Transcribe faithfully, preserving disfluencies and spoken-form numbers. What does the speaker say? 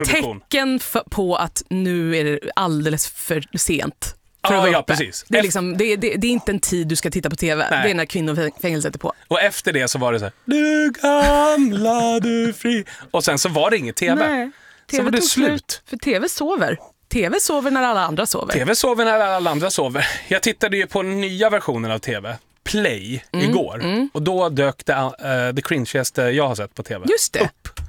tecken för, på att nu är det alldeles för sent. För Ja, ja, precis. Det är, liksom, det, är, det, det är inte en tid du ska titta på tv. Nej. Det är när kvinnofängelset är på. Och efter det så var det så här, du gamla, du fri. Och sen så var det inget tv. Nej. TV så var det slut. slut. För tv sover. Tv sover när alla andra sover. Tv sover när alla andra sover. Jag tittade ju på nya versionen av tv. Play mm, igår. Mm. Och då dök det uh, det cringigaste jag har sett på tv. Just det. Upp.